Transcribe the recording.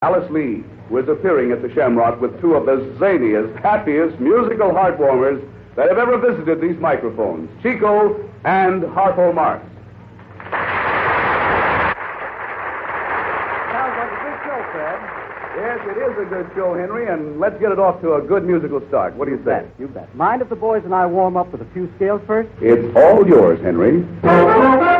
Alice Lee, who is appearing at the Shamrock with two of the zaniest, happiest musical heartwarmers that have ever visited these microphones, Chico and Harpo Marx. Sounds like a good show, Fred. Yes, it is a good show, Henry, and let's get it off to a good musical start. What do you say? You bet. Mind if the boys and I warm up with a few scales first? It's all yours, Henry.